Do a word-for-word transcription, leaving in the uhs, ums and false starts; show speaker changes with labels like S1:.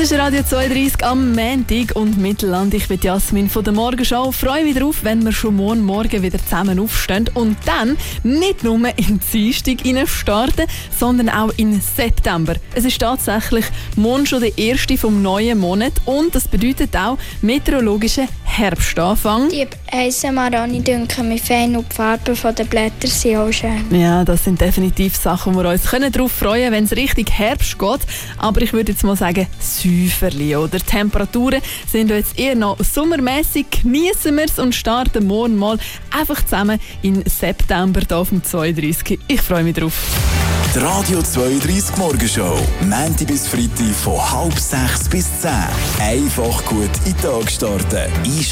S1: ist Radio zweiunddreissig am Montag und Mittelland. Ich bin Jasmin von der Morgenschau. Ich freue mich darauf, wenn wir schon morgen Morgen wieder zusammen aufstehen und dann nicht nur in die Dienstag starten, sondern auch in September. Es ist tatsächlich morgen schon der erste vom neuen Monat und das bedeutet auch meteorologischen Herbstanfang.
S2: Die heissen Maroni dünken mich fein und die Farben der Blätter sind auch schön.
S1: Ja, das sind definitiv Sachen, wo wir uns darauf freuen können, wenn es richtig Herbst geht. Aber ich würde jetzt mal sagen, Säuferli, oder? Die Temperaturen sind jetzt eher noch sommermäßig. Genießen wir es und starten morgen mal einfach zusammen in September hier auf dem zweiunddreissig. Ich freue mich drauf.
S3: Die Radio zweiunddreissig Morgenshow. Montag bis Freitag von halb sechs bis zehn. Einfach gut in den Tag starten.